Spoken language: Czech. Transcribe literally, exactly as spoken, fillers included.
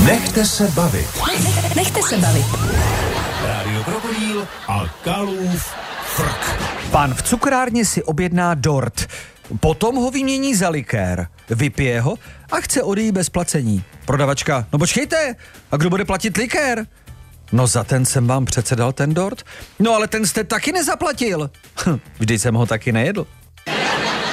Nechte se bavit. Nechte se bavit. Rádio Krokodýl a Kalův frk. Pan v cukrárně si objedná dort. Potom ho vymění za likér. Vypije ho a chce odejít bez placení. Prodavačka, no počkejte, a kdo bude platit likér? No za ten jsem vám přece dal ten dort. No ale ten jste taky nezaplatil. Vždyť jsem ho taky nejedl.